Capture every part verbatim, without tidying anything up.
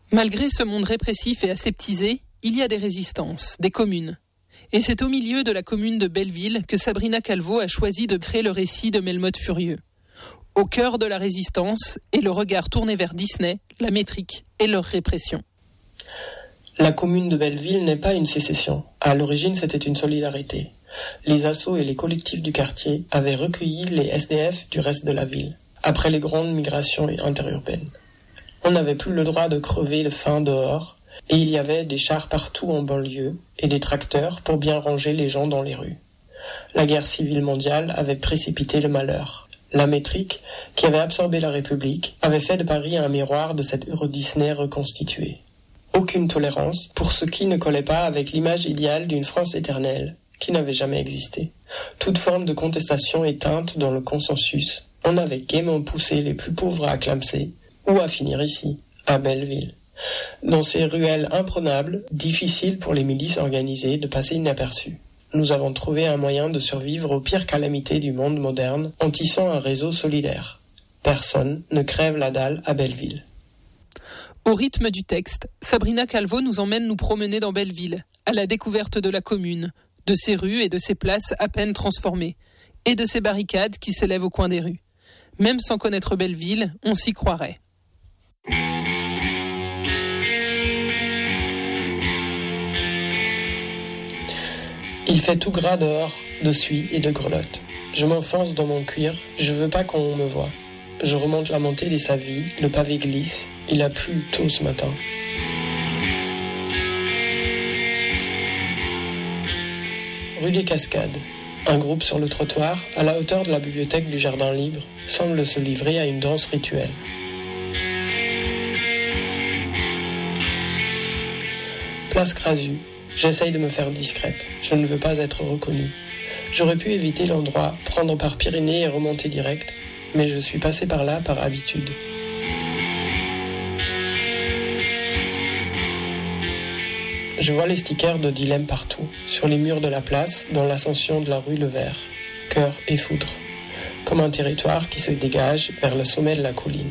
Malgré ce monde répressif et aseptisé, il y a des résistances, des communes. Et c'est au milieu de la commune de Belleville que Sabrina Calvo a choisi de créer le récit de Melmoth Furieux. Au cœur de la résistance est le regard tourné vers Disney, la métrique et leur répression. La commune de Belleville n'est pas une sécession. À l'origine, c'était une solidarité. Les assos et les collectifs du quartier avaient recueilli les S D F du reste de la ville, après les grandes migrations interurbaines. On n'avait plus le droit de crever de faim dehors, et il y avait des chars partout en banlieue et des tracteurs pour bien ranger les gens dans les rues. La guerre civile mondiale avait précipité le malheur. La métrique, qui avait absorbé la République, avait fait de Paris un miroir de cette Euro Disney reconstituée. Aucune tolérance pour ce qui ne collait pas avec l'image idéale d'une France éternelle, qui n'avait jamais existé. Toute forme de contestation éteinte dans le consensus. On avait gaiement poussé les plus pauvres à Clamsay, ou à finir ici, à Belleville. Dans ces ruelles imprenables, difficile pour les milices organisées de passer inaperçues. Nous avons trouvé un moyen de survivre aux pires calamités du monde moderne en tissant un réseau solidaire. Personne ne crève la dalle à Belleville. Au rythme du texte, Sabrina Calvo nous emmène nous promener dans Belleville, à la découverte de la commune, de ses rues et de ses places à peine transformées, et de ses barricades qui s'élèvent au coin des rues. Même sans connaître Belleville, on s'y croirait. Il fait tout gras dehors, de suie et de grelottes. Je m'enfonce dans mon cuir, je veux pas qu'on me voie. Je remonte la montée des Savilles, le pavé glisse, il a plu tôt ce matin. Rue des Cascades. Un groupe sur le trottoir, à la hauteur de la bibliothèque du Jardin Libre, semble se livrer à une danse rituelle. Place Crasu. J'essaye de me faire discrète. Je ne veux pas être reconnue. J'aurais pu éviter l'endroit, prendre par Pyrénées et remonter direct, mais je suis passé par là par habitude. Je vois les stickers de dilemme partout, sur les murs de la place, dans l'ascension de la rue Le Vert. Cœur et foudre. Comme un territoire qui se dégage vers le sommet de la colline.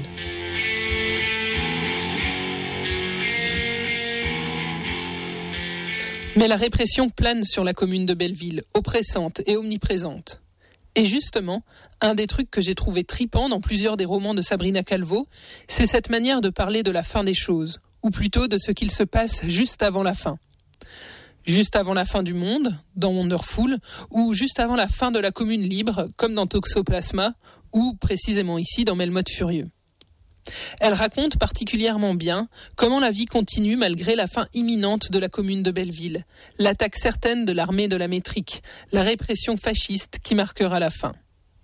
Mais la répression plane sur la commune de Belleville, oppressante et omniprésente. Et justement, un des trucs que j'ai trouvé tripant dans plusieurs des romans de Sabrina Calvo, c'est cette manière de parler de la fin des choses, ou plutôt de ce qu'il se passe juste avant la fin. Juste avant la fin du monde, dans Wonderful, ou juste avant la fin de la commune libre, comme dans Toxoplasma, ou précisément ici dans Melmoth Furieux. Elle raconte particulièrement bien comment la vie continue malgré la fin imminente de la commune de Belleville, l'attaque certaine de l'armée de la métrique, la répression fasciste qui marquera la fin.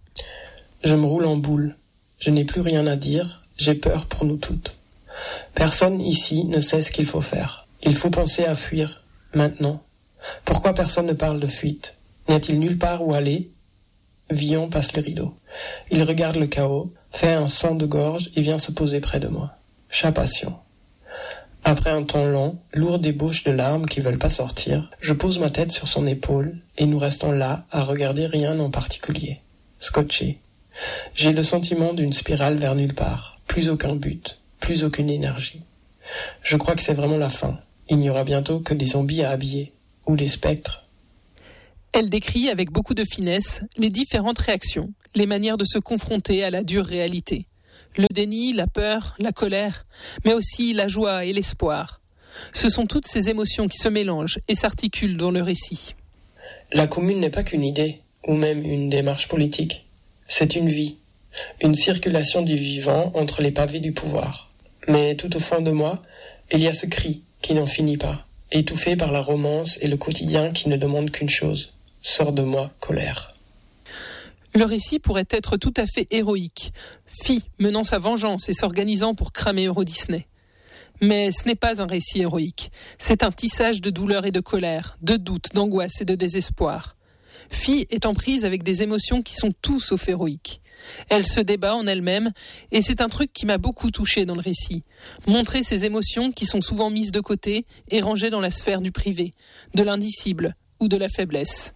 Je me roule en boule. Je n'ai plus rien à dire. J'ai peur pour nous toutes. Personne ici ne sait ce qu'il faut faire. Il faut penser à fuir, maintenant. Pourquoi personne ne parle de fuite ? N'y a-t-il nulle part où aller ? Villon passe le rideau. Il regarde le chaos, fait un son de gorge et vient se poser près de moi. Chapation. Après un temps long, lourd d'ébauches de larmes qui veulent pas sortir, je pose ma tête sur son épaule et nous restons là à regarder rien en particulier. Scotché. J'ai le sentiment d'une spirale vers nulle part. Plus aucun but, plus aucune énergie. Je crois que c'est vraiment la fin. Il n'y aura bientôt que des zombies à habiller. Ou des spectres. Elle décrit avec beaucoup de finesse les différentes réactions, les manières de se confronter à la dure réalité. Le déni, la peur, la colère, mais aussi la joie et l'espoir. Ce sont toutes ces émotions qui se mélangent et s'articulent dans le récit. La commune n'est pas qu'une idée, ou même une démarche politique. C'est une vie, une circulation du vivant entre les pavés du pouvoir. Mais tout au fond de moi, il y a ce cri qui n'en finit pas, étouffé par la romance et le quotidien qui ne demandent qu'une chose. Sors de moi, colère. Le récit pourrait être tout à fait héroïque. Fille menant sa vengeance et s'organisant pour cramer Euro Disney. Mais ce n'est pas un récit héroïque. C'est un tissage de douleur et de colère, de doute, d'angoisse et de désespoir. Fille est en prise avec des émotions qui sont tout sauf héroïques. Elle se débat en elle-même et c'est un truc qui m'a beaucoup touchée dans le récit. Montrer ces émotions qui sont souvent mises de côté et rangées dans la sphère du privé, de l'indicible ou de la faiblesse.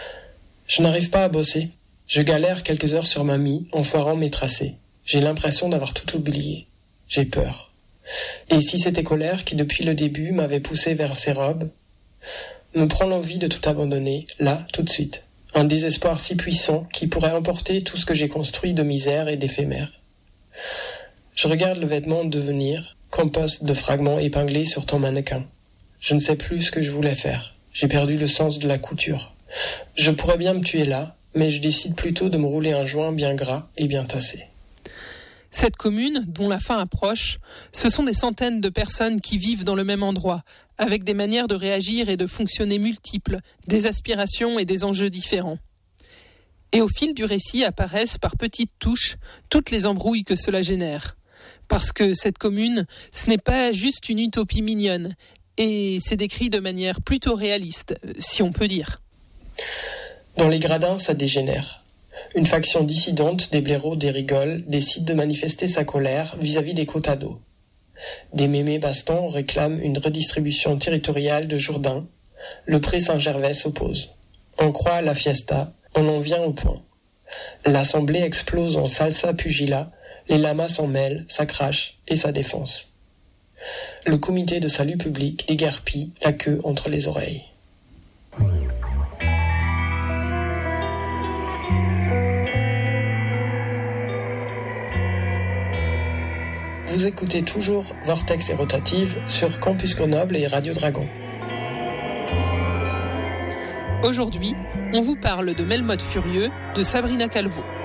Je n'arrive pas à bosser. Je galère quelques heures sur ma mie en foirant mes tracés. J'ai l'impression d'avoir tout oublié. J'ai peur. Et si c'était colère qui depuis le début m'avait poussé vers ces robes, me prend l'envie de tout abandonner, là, tout de suite. Un désespoir si puissant qui pourrait emporter tout ce que j'ai construit de misère et d'éphémère. Je regarde le vêtement devenir, compost de fragments épinglés sur ton mannequin. Je ne sais plus ce que je voulais faire. J'ai perdu le sens de la couture. Je pourrais bien me tuer là, mais je décide plutôt de me rouler un joint bien gras et bien tassé. Cette commune, dont la fin approche, ce sont des centaines de personnes qui vivent dans le même endroit, avec des manières de réagir et de fonctionner multiples, des aspirations et des enjeux différents. Et au fil du récit apparaissent par petites touches toutes les embrouilles que cela génère. Parce que cette commune, ce n'est pas juste une utopie mignonne, et c'est décrit de manière plutôt réaliste, si on peut dire. Dans les gradins, ça dégénère. Une faction dissidente des blaireaux des rigoles décide de manifester sa colère vis-à-vis des quotas d'eau. Des mémés bastons réclament une redistribution territoriale de Jourdain. Le pré Saint-Gervais s'oppose. On croit à la fiesta, on en vient au point. L'assemblée explose en salsa pugilat, les lamas s'en mêlent, ça crache et ça défonce. Le comité de salut public déguerpit la queue entre les oreilles. Vous écoutez toujours Vortex et Rotative sur Campus Grenoble et Radio Dragon. Aujourd'hui, on vous parle de Melmoth Furieux de Sabrina Calvo.